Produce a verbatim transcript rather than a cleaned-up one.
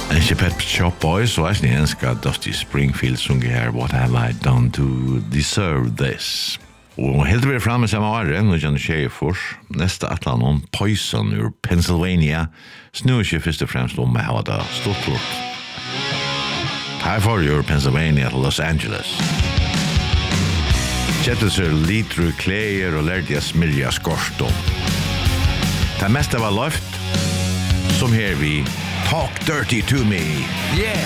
En Pet Shop Boys och jag älskar Dusty Springfield sjunger här What have I done to deserve this? Och helt vi framme samma år nu John Schaefer nästa atlan om Poison ur Pennsylvania snur sig först och främst om how det stort upp. Här får ur Pennsylvania till Los Angeles. Jettelser litru kläder och lärde jag smilja skorstom. Det mesta var luft som här vi Talk Dirty to Me. Yeah!